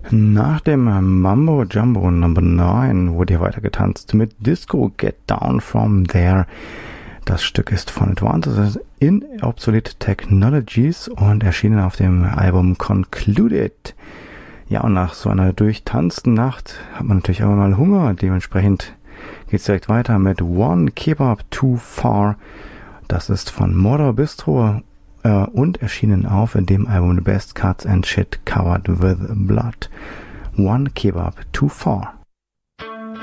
Nach dem Mambo Jumbo Number 9 wurde hier weiter getanzt mit Disco Get Down From There. Das Stück ist von Advances in Obsolete Technologies und erschienen auf dem Album Concluded. Ja, und nach so einer durchtanzten Nacht hat man natürlich auch mal Hunger. Dementsprechend geht's direkt weiter mit One Kebab Too Far. Das ist von Mordor Bistro und erschienen auf dem Album The Best Cuts and Shit Covered with Blood. One Kebab Too Far.